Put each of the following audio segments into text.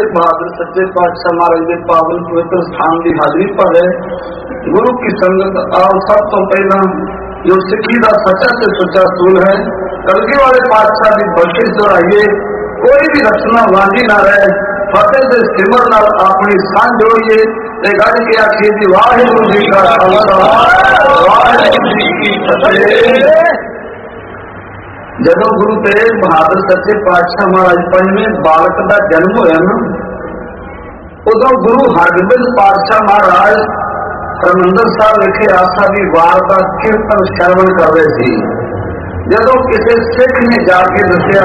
तेग बहादुर सच्चे पातशाह महाराज के पावन पवित्र स्थान की हाजरी भरे गुरु की संगत आओ। सब तो पहला जो सिक्खी का सच्चा से सच्चा सूल है कलगी वाले पातशाह की बख्शिश दोहराइए, कोई भी रचना वांझी ना रहे। फतेह से सिमर नाल अपनी सांझ जोड़िए ते गज के आखिए जी वाहिगुरू जी का खालसा वाहिगुरू जी की फतेह। जदों गुरु तेग बहादुर सच्चे पातशाह महाराज पंजवें बालक का जन्म होया ना, उदों गुरु हरगोबिंद पातशाह महाराज हरमंदर साहब विखे आसा की वार का कीर्तन श्रवण कर रहे थे। जदों किसी सिख ने जाके दसिया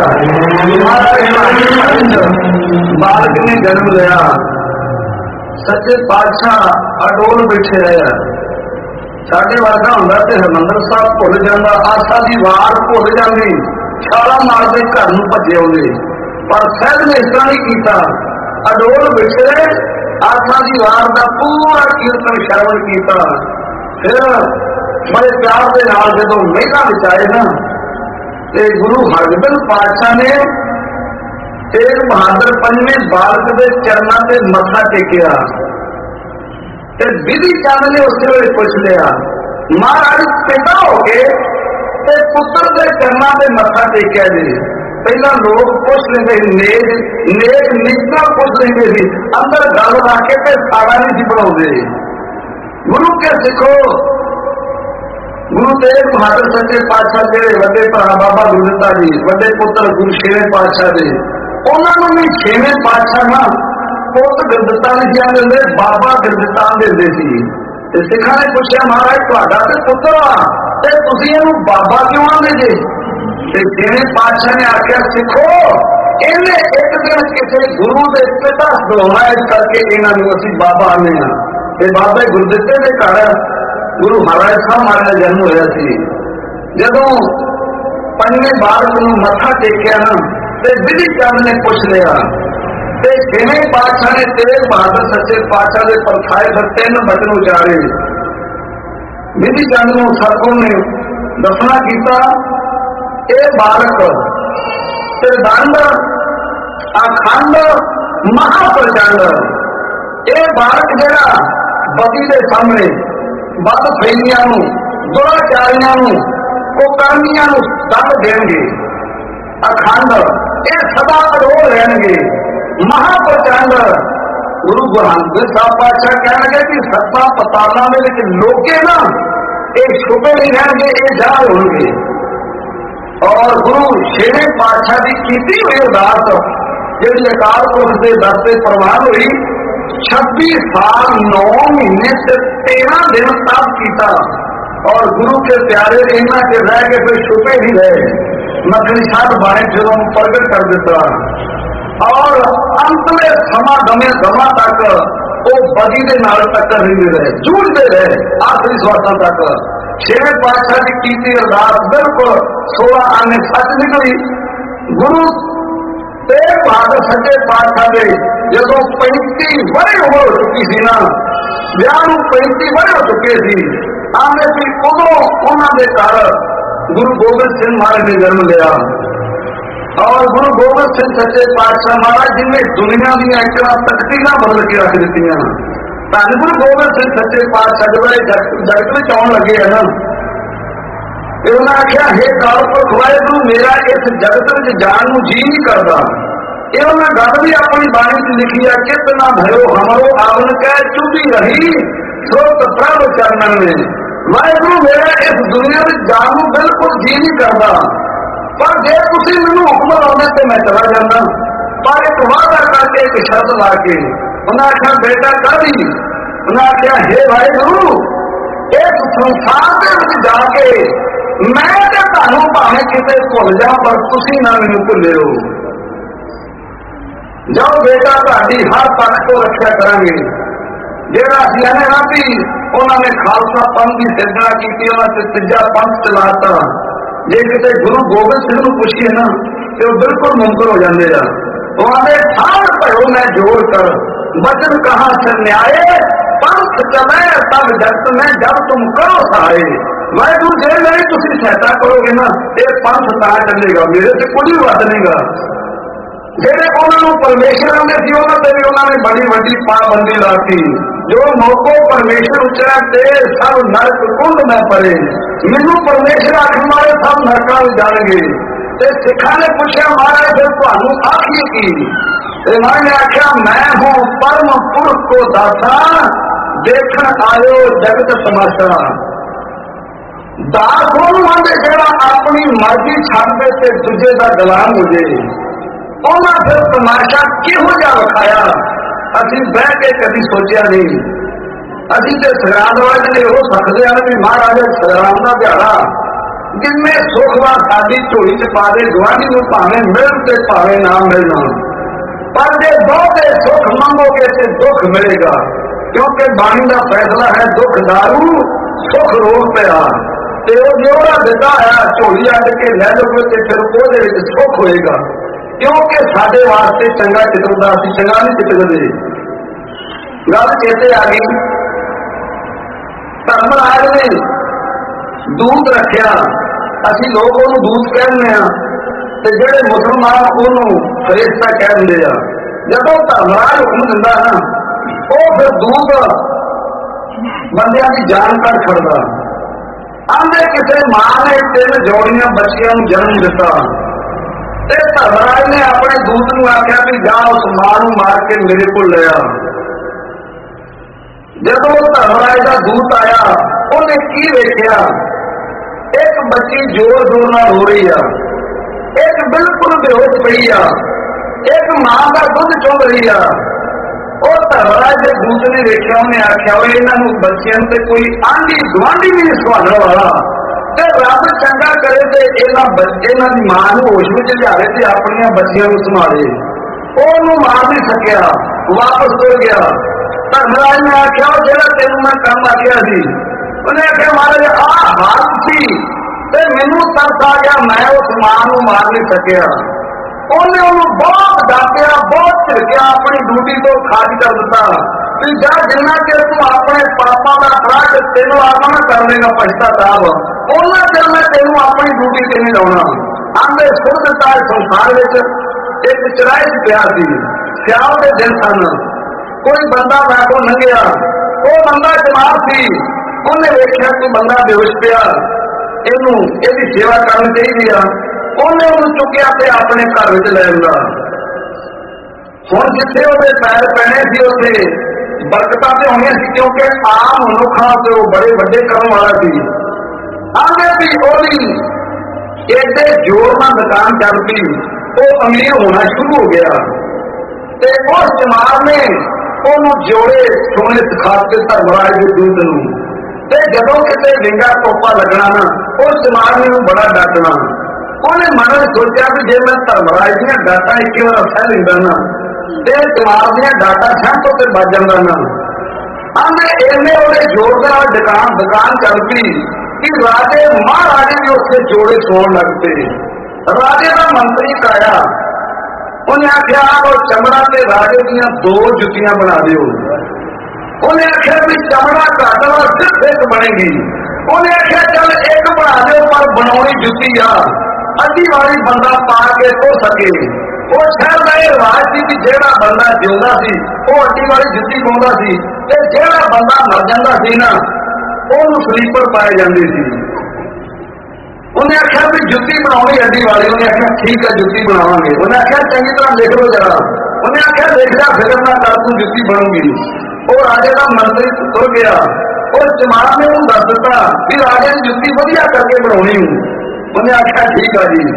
बालक ने जन्म लिया, सच्चे पातशाह अडोल बैठे रहे। साडे वर्गा हुंदा ते हरमंदर साहब भुल जांदा, आसा की वार भुल जाती, छाला मारते घर नूं भजे आउंदे। पर सहज ने इस तरह नहीं किया, अडोल बैठे रहे, आसा की वार का पूरा कीर्तन श्रवण किया। फिर बड़े प्यार के नाल जदों मेला बिचाए ना, ते गुरु हरगोबिंद पातशाह ने तेग बहादुर पंजवें बालक के चरणों से मत्था टेकिया। विधि चंद ने उस वे पुछ लिया, महाराज पिता हो गए ते पुत्र के चरणों से मत्था टेकिया जी। पहला लोग पुछ लेंगे नेक निजता पुछ लेंगे सी, अंदर गल रख के सारा नहीं सी बनाते। गुरु के सिखो गुरु तेग बहादुर सच्चे पातशाह जेडे वड्डे भरा बाबा गुरदित्ता जी, वड्डे पुत्र गुरु छेवें पातशाह जी, उन्होंने भी छेवें पातशाह ना पुत गुरदित्ता नहीं आते, बाबा गुरदित्ता देते सी। सिखा ने पूछा महाराज तुहाडा ते पुत्र आ ते तुसीं इहनूं बाबा क्यों आंदे जे? छेवें पातशाह ने आख्या सिखो इन्हें एक दिन किसी गुरु के पिता सदोना, इस करके इन्हों असीं बाबा आने हाँ। बाबा गुरदित्ते के घर गुरु महाराज साहब महाराज जन्म होया सी। जदों पंजवें बालक नूं मत्था टेकिया ना, ते विधि चंद ने पूछ लिया, ते छेवें पातशाह ने तेग बहादुर सच्चे पातशाह के परछाए पर 3 वचन उचारे। विधि चंद नूं सतगुरु ने दसना कीता, ये बालक त्रिदंड अखंड महाप्रचंड, ये बालक जिहड़ा बदी के सामने बद फैलियां दुराचारियां कुकर्मियां दंड देंगे, अखंड ये सदा अडोल रहेंगे, महाप्रचंड। गुरु गोरंग साहब पातशाह कह लगे कि सत्ता पतालों में लोके ना ये छुपे नहीं रहेंगे, ये जाहिर होंगे। और गुरु छेवें पातशाह की कीती हुई उदास जी अकाल पुरख के दर से प्रवान हुई, 26 साल 9 महीने से 13 दिन तप किया। और गुरु के प्यारे इन्ना के रह के फिर छुपे ही रहे, मखनी साहब बाणे जो प्रगट कर देता। और अंत में समा दमा तक वो बदी के नाल टक्कर नहीं रहे, जूझते रहे आखिरी स्वार्थों तक। छेवें पातशाह की कीती अरदास बिल्कुल 16 आने सच निकली। गुरु तेग बहादुर सच्चे पातशाह के जदों 35 बड़े उम्र हो चुकी सी ना, ब्याह 35 बड़े हो चुके सी, आने सी उदों उन्होंने घर गुरु गोबिंद सिंह महाराज ने जन्म लिया। और गुरु गोबिंद सिंह सच्चे पातशाह महाराज जिन्हें दुनिया दी तख्ती ना बदल के रख दी। धन गुरु गोबिंद सिंह सच्चे पातशाह जो जगत में आने लगे है ना, उन्हें आख्या हे काल पुरख वाहिगुरू मेरा इस जगत में जान नूं जी नहीं करता। ये उन्हें गल भी अपनी बाणी च लिखी है, कितना भयो हमरो आवन कह चुभी रही सुरत प्रभ चरणन में। वाहिगुरू मेरा इस दुनिया में जान नूं बिल्कुल जी नहीं करता, पर जे तुसीं मैनूं हुक्म लाउंदे ते मैं चला जांदा। पर एक वादा करके एक शर्त ला के उन्हें आख्या बेटा कादी? उन्हें आख्या हे वाहिगुरू इस संसार के जाके मैं तो तुहानूं भावें किते भुल जा, पर तुसीं ना मैनूं भुल्लिओ। जाओ बेटा तुहाडी हर पक्ष तो रक्षा करांगे। जिहड़ा असीं आने ना भी उन्होंने खालसा पंथ की सिरजना की, उन्होंने तीजा पंथ चलाता। जे किते गुरु गोबिंद सिंह नूं पुछीए ना तो बिल्कुल मुमकिन हो जाते हैं। उन्होंने ठाड़ भरो मैं जोड़ कर वचन कहा से न्याय, पंथ चले तब जगत में जब तुम करो सहाय। वाहिगुरू जे मेरी तुसीं सहायता करोगे ना, ये पंथ ता चलेगा, मेरे से कुछ भी वध नहीं गा। ਜਿਹੜੇ ਉਹਨਾਂ ਨੂੰ ਪਰਮੇਸ਼ਰ ਆਉਂਦੇ ਸੀ ਉਹਨਾਂ ਤੇ ਵੀ ਉਹਨਾਂ ਨੇ ਬੜੀ ਵੱਡੀ ਪਾਬੰਦੀ ਲਾਤੀ। ਜੋ ਮੋਕੋ ਪਰਮੇਸ਼ਰ ਉਚਰਾ ਤੇ ਸਭ ਨਰਕ ਕੁੰਡ ਮੈਂ ਪਰੇ। ਮੈਨੂੰ ਪਰਮੇਸ਼ਰ ਆਖਣ ਵਾਲੇ ਸਭ ਨਰਕਾਂ ਵਿੱਚ ਜਾਣਗੇ। ਤੇ ਸਿੱਖਾਂ ਨੇ ਪੁੱਛਿਆ ਮਹਾਰਾਜ ਫਿਰ ਤੁਹਾਨੂੰ ਆਖੀਏ ਕੀ? ਇਹਨਾਂ ਨੇ ਆਖਿਆ मैं हूं परम पुरुष को दासा देखन आयो जगत तमाशा। दास ਉਹਨੂੰ ਆਂਦੇ ਜਿਹੜਾ ਆਪਣੀ ਮਰਜ਼ੀ ਛੱਡ ਦੇ ਤੇ ਦੂਜੇ ਦਾ ਗੁਲਾਮ ਹੋ ਜੇ। ਉਹਨਾਂ ਫਿਰ ਤਮਾਸ਼ਾ ਕਿਹੋ ਜਿਹਾ ਵਿਖਾਇਆ ਅਸੀਂ ਬਹਿ ਕੇ ਕਦੀ ਸੋਚਿਆ ਨਹੀਂ। ਅਸੀਂ ਤੇ ਸੰਗਰਾਂਦ ਵਾਲੇ ਨੇ ਉਹ ਸਕਦੇ ਹਨ ਵੀ ਮਹਾਰਾਜ ਸੰਗਰਾਂਦ ਦਾ ਦਿਹਾੜਾ ਜਿੰਨੇ ਸੁੱਖ ਵਾ ਸਾਡੀ ਝੋਲੀ ਚ ਪਾ ਦੇ ਗੁਆਂਢੀ ਨੂੰ ਭਾਵੇਂ ਮਿਲ ਤੇ ਭਾਵੇਂ ਨਾ ਮਿਲਣਾ। ਪਰ ਜੇ ਬਹੁਤੇ ਸੁੱਖ ਮੰਗੋਗੇ ਤੇ ਦੁੱਖ ਮਿਲੇਗਾ ਕਿਉਂਕਿ ਬਾਣੀ ਦਾ ਫੈਸਲਾ ਹੈ ਦੁੱਖ ਦਾਰੂ ਸੁੱਖ ਰੋਗ ਪਿਆ। ਤੇ ਉਹ ਜਿਹੜਾ ਦਿੱਤਾ ਹੈ ਝੋਲੀ ਅੱਡ ਕੇ ਲੈ ਲਓਗੇ ਤੇ ਫਿਰ ਉਹਦੇ ਵਿੱਚ ਸੁੱਖ ਹੋਏਗਾ ਕਿਉਂਕਿ ਸਾਡੇ ਵਾਸਤੇ ਚੰਗਾ ਚਿਤਰਦਾ ਅਸੀਂ ਚੰਗਾ ਨਹੀਂ ਚਿਤਰਦੇ। ਗੱਲ ਚੇਤੇ ਆ ਗਈ ਧਰਮਰਾਜ ਨੇ ਦੂਤ ਰੱਖਿਆ। ਅਸੀਂ ਲੋਕ ਉਹਨੂੰ ਦੂਤ ਕਹਿੰਦੇ ਆ ਤੇ ਜਿਹੜੇ ਮੁਸਲਮਾਨ ਉਹਨੂੰ ਫਰਿਸ਼ਤਾ ਕਹਿੰਦੇ ਆ। ਜਦੋਂ ਧਰਮਰਾਜ ਹੁਕਮ ਦਿੰਦਾ ਨਾ ਉਹ ਫਿਰ ਦੂਤ ਬੰਦਿਆਂ ਦੀ ਜਾਨ ਕੱਢ ਛੱਡਦਾ। ਆਂਦੇ ਕਿਸੇ ਮਾਂ ਨੇ 3 ਜੋੜੀਆਂ ਬੱਚਿਆਂ ਨੂੰ ਜਨਮ ਦਿੱਤਾ ਤੇ ਧਰਮਰਾਜ ਨੇ ਆਪਣੇ ਦੂਤ ਨੂੰ ਆਖਿਆ ਵੀ ਜਾ ਉਸ ਮਾਂ ਨੂੰ ਮਾਰ ਕੇ ਮੇਰੇ ਕੋਲ ਲੈ ਆ। ਜਦੋਂ ਧਰਮਰਾਜ ਦਾ ਦੂਤ ਆਇਆ ਉਹਨੇ ਕੀ ਵੇਖਿਆ? ਇੱਕ ਬੱਚੀ ਜ਼ੋਰ ਜ਼ੋਰ ਨਾਲ ਰੋ ਰਹੀ ਆ, ਇੱਕ ਬਿਲਕੁਲ ਬੇਹੋਸ਼ ਪਈ ਆ, ਇੱਕ ਮਾਂ ਦਾ ਦੁੱਧ ਚੁੰਘ ਰਹੀ ਆ। ਉਹ ਧਰਮਰਾਜ ਦੇ ਦੂਤ ਨੇ ਵੇਖਿਆ ਉਹਨੇ ਆਖਿਆ ਉਹ ਇਹਨਾਂ ਨੂੰ ਬੱਚਿਆਂ ਨੂੰ ਤੇ ਕੋਈ ਆਂਢੀ ਗੁਆਂਢੀ ਵੀ ਨਹੀਂ ਸੰਭਾਲਣ ਵਾਲਾ ਤੇ ਰੱਬ ਚੰਗਾ ਕਰੇ ਤੇ ਇਹਨਾਂ ਦੀ ਮਾਂ ਨੂੰ ਹੋਸ਼ ਵਿੱਚ ਲਿਆਵੇ ਤੇ ਆਪਣੀਆਂ ਬੱਚੀਆਂ ਨੂੰ ਸੰਭਾਲੇ। ਉਹਨੂੰ ਮਾਰ ਨਹੀਂ ਸਕਿਆ, ਵਾਪਸ ਤੁਰ ਗਿਆ। ਧਰਮਰਾਜ ਨੇ ਆਖਿਆ ਉਹ ਜਿਹੜਾ ਤੈਨੂੰ ਮੈਂ ਕੰਮ ਆਖਿਆ ਸੀ ਉਹਨੇ ਆਖਿਆ ਮਹਾਰਾਜ ਆਹ ਹਾਲਤ ਸੀ ਤੇ ਮੈਨੂੰ ਤਰਸ ਆ ਗਿਆ ਮੈਂ ਉਸ ਮਾਂ ਨੂੰ ਮਾਰ ਨਹੀਂ ਸਕਿਆ। ਉਹਨੇ ਉਹਨੂੰ ਬਹੁਤ ਡਾਂਟਿਆ ਬਹੁਤ ਝਿੜਕਿਆ ਆਪਣੀ ਡਿਊਟੀ ਤੋਂ ਖਾਜ ਕਰ ਦਿੱਤਾ ਕਿ ਜਾ ਜਿੰਨਾ ਚਿਰ ਤੂੰ ਆਪਣੇ ਪਾਪਾਂ ਦਾ ਅਪਰਾਧ ਤੈਨੂੰ ਆਪ ਨਾ ਕਰ ਲੇਗਾ ਪਛਤਾਵਾ ਉਹਨਾਂ ਚਿਰ ਮੈਂ ਤੈਨੂੰ ਆਪਣੀ ਡਿਊਟੀ ਤੇ ਨਹੀਂ ਲਾਉਣਾ। ਆਂਦੇ ਸੁਣ ਦਿੱਤਾ ਸੰਸਾਰ ਵਿੱਚ ਇੱਕ ਚਰਾਈ ਪਿਆ ਸੀ। ਸਿਆਲ ਦੇ ਦਿਨ ਸਨ। ਕੋਈ ਬੰਦਾ ਮੈਂ ਕੋਲ ਲੰਘਿਆ ਉਹ ਬੰਦਾ ਜਮਾਰ ਸੀ। ਉਹਨੇ ਵੇਖਿਆ ਕਿ ਬੰਦਾ ਬੇਹੋਸ਼ ਪਿਆ ਇਹਨੂੰ ਇਹਦੀ ਸੇਵਾ ਕਰਨੀ ਚਾਹੀਦੀ ਆ। ਉਹਨੇ ਉਹਨੂੰ ਚੁੱਕਿਆ ਤੇ ਆਪਣੇ ਘਰ ਵਿੱਚ ਲੈ ਆਉਂਦਾ। ਹੁਣ ਜਿੱਥੇ ਉਹਦੇ ਪੈਰ ਪੈਣੇ ਸੀ ਉੱਥੇ ਬਰਕਤਾਂ ਤੇ ਹੋਣੀਆਂ ਸੀ ਕਿਉਂਕਿ ਆਮ ਮਨੁੱਖਾਂ ਤੇ ਉਹ ਬੜੇ ਵੱਡੇ ਕਰਨ ਵਾਲਾ ਸੀ। ਆਂਦੇ ਵੀ ਉਹਦੀ ਏਡੇ ਜ਼ੋਰ ਨਾਲ ਦੁਕਾਨ ਚੱਲ ਪਈ ਉਹ ਅਮੀਰ ਹੋਣਾ ਸ਼ੁਰੂ ਹੋ ਗਿਆ ਤੇ ਉਸ ਜਮਾਰ ਨੇ ਉਹਨੂੰ ਜੋੜੇ ਸੋਨੇ ਸਿਖਾ ਕੇ ਧਰਮਰਾਜ ਦੇ ਦੂਤ ਨੂੰ ਤੇ ਜਦੋਂ ਕਿਤੇ ਵਿੰਗਾ ਟੋਪਾ ਲੱਗਣਾ ਨਾ ਉਸ ਜਮਾਰ ਨੇ ਉਹਨੂੰ ਬੜਾ ਡਾਂਟਣਾ। ਉਹਨੇ ਮਨ ਵਿੱਚ ਸੋਚਿਆ ਵੀ ਜੇ ਮੈਂ ਧਰਮਰਾਜ ਦੀਆਂ ਡਾਟਾਂ ਇੱਕ ਵਾਰ ਸਹਿ ਲੈਂਦਾ ਨਾ ਤੇ ਜਮਾਰ ਦੀਆਂ ਡਾਟਾਂ ਸਹਿ ਤੋਂ ਤੇ ਵੱਜ ਜਾਂਦਾ ਨਾ। ਆਂਦੇ ਇਹਨੇ ਉਹਦੇ ਜੋੜ ਨਾਲ ਦੁਕਾਨ ਚੱਲ ਪਈ ਕਿ ਰਾਜੇ ਮਹਾਰਾਜੇ ਵੀ ਉੱਥੇ ਜੋੜੇ ਸੋਣ ਲੱਗ ਪਏ। ਰਾਜੇ ਦਾ ਮੰਤਰੀ ਆਇਆ ਉਹਨੇ ਆਖਿਆ ਉਹ ਚਮੜਾ ਤੇ ਰਾਜੇ ਦੀਆਂ 2 ਜੁੱਤੀਆਂ ਬਣਾ ਦਿਓ। ਉਹਨੇ ਆਖਿਆ ਵੀ ਚਮੜਾ ਘੱਟ ਵਾ ਸਿਰਫ ਇੱਕ ਬਣੇਗੀ। ਉਹਨੇ ਆਖਿਆ ਚੱਲ ਇੱਕ ਬਣਾ ਦਿਓ ਪਰ ਬਣਾਉਣੀ ਜੁੱਤੀ ਆ ਅੱਧੀ ਵਾਲੀ ਬੰਦਾ ਪਾ ਕੇ ਧੋ ਸਕੇ। ਉਹ ਸ਼ਹਿਰ ਦਾ ਇਹ ਰਿਵਾਜ ਸੀ ਕਿ ਜਿਹੜਾ ਬੰਦਾ ਜਿਉਂਦਾ ਸੀ ਉਹ ਅੱਧੀ ਵਾਲੀ ਜੁੱਤੀ ਪਾਉਂਦਾ ਸੀ ਤੇ ਜਿਹੜਾ ਬੰਦਾ ਮਰ ਜਾਂਦਾ ਸੀ ਨਾ ਉਹਨੂੰ ਸਲੀਪਰ ਪਾਏ ਜਾਂਦੇ ਸੀ। ਉਹਨੇ ਆਖਿਆ ਵੀ ਜੁੱਤੀ ਬਣਾਉਣੀ ਅੱਡੀ ਵਾਲੀ। ਉਹਨੇ ਆਖਿਆ ਠੀਕ ਹੈ ਜੁੱਤੀ ਬਣਾਵਾਂਗੇ। ਉਹਨੇ ਆਖਿਆ ਚੰਗੀ ਤਰ੍ਹਾਂ ਲਿਖ ਲਓ ਜਰਾ। ਉਹਨੇ ਆਖਿਆ ਲਿਖਦਾ ਫਿਕਰ ਨਾ ਕਰ ਤੂੰ ਜੁੱਤੀ ਬਣੂਗੀ। ਉਹ ਰਾਜੇ ਦਾ ਮੰਤਰੀ ਤੁਰ ਗਿਆ। ਉਹ ਜਮਾਰ ਨੇ ਉਹਨੂੰ ਦੱਸ ਦਿੱਤਾ ਕਿ ਰਾਜੇ ਦੀ ਜੁੱਤੀ ਵਧੀਆ ਕਰਕੇ ਬਣਾਉਣੀ ਹੂੰ। ਉਹਨੇ ਆਖਿਆ ਠੀਕ ਆ ਜੀ।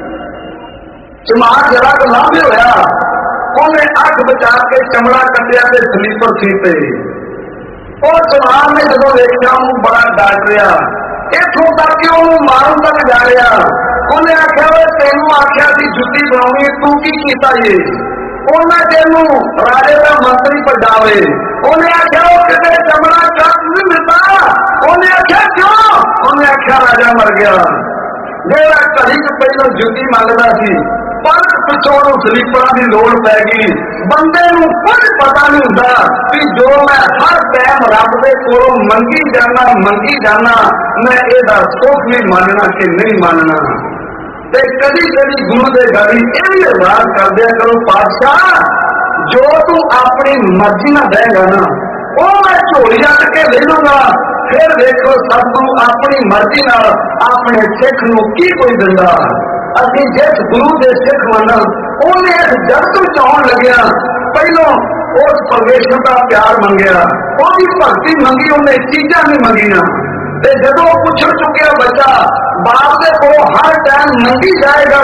ਜਮਾਰ ਜਰਾ ਕੁ ਲਾਂਭੇ ਹੋਇਆ ਉਹਨੇ ਅੱਖ ਬਚਾ ਕੇ ਚਮੜਾ ਕੱਟਿਆ ਤੇ ਸਲੀਪਰ ਸੀਤੇ। ਉਹ ਜਮਾਰ ਨੇ ਜਦੋਂ ਵੇਖਿਆ ਉਹਨੂੰ ਬੜਾ ਡਾਂਟ ਰਿਹਾ ਇੱਥੋਂ ਤੱਕ ਉਹਨੂੰ ਮਾਰਨ ਤੱਕ ਜਾ ਰਿਹਾ। ਉਹਨੇ ਆਖਿਆ ਓਏ ਤੈਨੂੰ ਆਖਿਆ ਸੀ ਜੁੱਤੀ ਬਣਾਉਣੀ ਤੂੰ ਕੀ ਕੀਤਾ ਜੇ? ਉਹਨਾਂ ਤੈਨੂੰ ਰਾਜੇ ਦਾ ਮੰਤਰੀ ਪਜਾਵੇ। ਉਹਨੇ ਆਖਿਆ ਉਹ ਕਿਤੇ ਚਮੜਾ ਕੱਟ ਨਹੀਂ ਦਿੱਤਾ। ਉਹਨੇ ਆਖਿਆ ਕਿਉਂ? ਉਹਨੇ ਆਖਿਆ ਰਾਜਾ ਮਰ ਗਿਆ। ਜਿਹੜਾ ਘੜੀ ਤੋਂ ਪਹਿਲਾਂ ਜੁੱਤੀ ਮੰਗਦਾ ਸੀ ਪਰ ਪਿੱਛੋਂ ਨੂੰ ਸਲੀਪਰਾਂ ਦੀ ਲੋੜ ਪੈ ਗਈ। ਬੰਦੇ ਨੂੰ ਕੁਝ ਪਤਾ ਨਹੀਂ ਹੁੰਦਾ ਕਿ ਜੋ ਮੈਂ ਹਰ ਟਾਈਮ ਰੱਬ ਦੇ ਕੋਲੋਂ ਮੰਗੀ ਜਾਣਾ ਮੈਂ ਇਹਦਾ ਸੁੱਖ ਵੀ ਮੰਨਣਾ ਕਿ ਨਹੀਂ ਮੰਨਣਾ। ते कदी कदी गुरु के गाड़ी यह भी अरदास कर दिया करो, पातशाह जो तू अपनी मर्जी ना देगा ना वो मैं झोली रख के ले लूंगा। फिर देखो सतगुरु अपनी मर्जी नाल अपने सिख नूं की कोई दिंदा। असीं जिस गुरु के सिख मन उन्हें इस जगत विच आउण लग्या पहलों उस परमेश्वर का प्यार मंगया, उसकी भगती मंगी, उन्हें चीज़ां नहीं मंगियां। ते जदों पुछ चुकिया बच्चा बाप के को हर टाइम मंगी जाएगा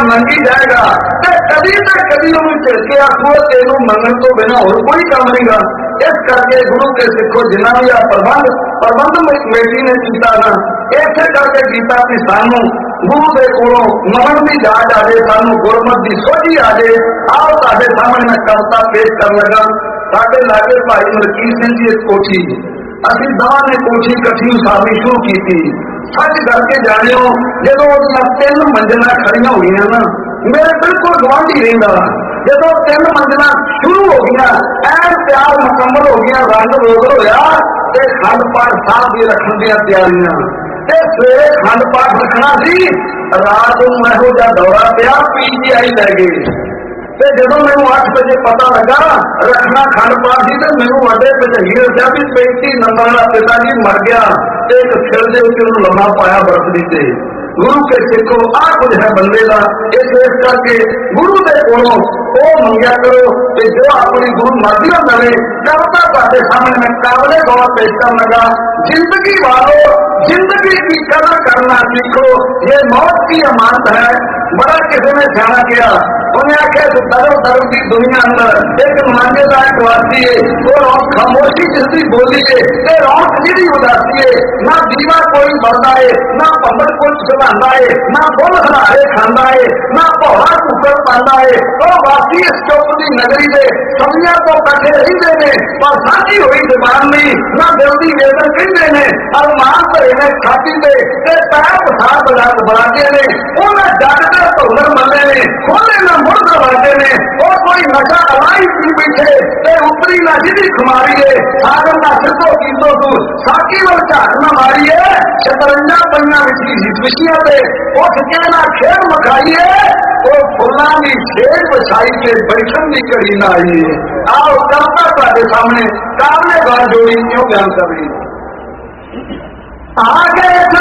ते कभी ना कभी उन्हें झिड़के आखो तेनों मंगण तो बिना होर कोई काम नहीं गा। इस करके गुरु के सिखो जिन्ना भी आ प्रबंध कमेटी ने किया ना इसे करके किया कि सानू गुरु के कोलों मंगण की जाच आ जाए, सानू गुरमत की सोझी आ जाए। आओ तुहाडे सामने मैं कविता पेश कर लगा। साडे लागे भाई मलकीत सिंह जी एक कोठी, असीं दवां ने कोठी इकट्ठी उसारनी शुरू की। सच करके जानियो जो तीन मंजिल खड़िया हो गई ना मेरे बिल्कुल गुआढ़ी रहा। जो तीन मंजिल शुरू हो गई ऐन तैयार मुकम्मल हो गई, रंग रोगल होया ते खंड पाठ साहब की रखने दी तैयारियां ते सवेरे खंड पाठ रखना सी। रात को इहो जिहा दौरा पिया PGI लै गए ते जदों मैनूं 8 बजे पता लगा रखना खंड पाठ सी ते मैनूं वड्डे भजंगी दस्सिया भी 35 नंबर वाला पिता जी मर गया ते एक सिर दे उत्ते उहनूं लम्मा पाया बरसदी ते। गुरु के सिखो आ कुछ है बंदे का। इस करके गुरु के कोलों वो मंगया करो कि जो अपनी गुरु मर्जी ना दे। कविता तुहाडे सामने मैं काबले गौर पेश कर लगा। जिंदगी वालों जिंदगी की कदर करना सीखो, ये मौत की अमानत है। बड़ा किसी ने जाना किया, उन्हें आख्या दर की दुनिया अंदर एक मांझे का एक वासी है, वो रौनक खामोशी जिसकी बोली है ते रौनक जिहदी उदासी है। ना दीवा कोई बढ़ता है, ना पंबड़ कोई चढ़ाता है, ना फुल हरारे खांदा है, ना भौरा कुकर पाता है। तो वासी इस चुप की नगरी से सदियां तो कट्ठे रहिंदे ने पर साझी हुई जबान नहीं, ना दिल की वेदन कहते हैं। अरमान भरे ने छाती से पैर पछा बराते ने, उन्हें जग के धुलर मल्ले ने खोले ना मुड़ दरवाजे ने। और कोई नशा अलाई पी बैठे ते उतरी ना जिदी खुमारी है। सागर ना सिद्धो कीतो तू साकी वाल झाक ना मारी है। शतरंजा पईयां विछियां ते उठ के ना खेल मखाई है। वो फुल्लां दी छेड़ बछाई के बैठन की घड़ी ना आई है। आओ कविता तुहाडे सामने काबले गौर जोड़ी क्यों बयान कर रही। आगे